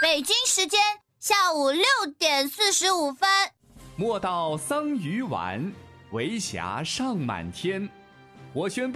北京时间下午6:45。 莫道桑榆晚，为霞尚满天。我宣布。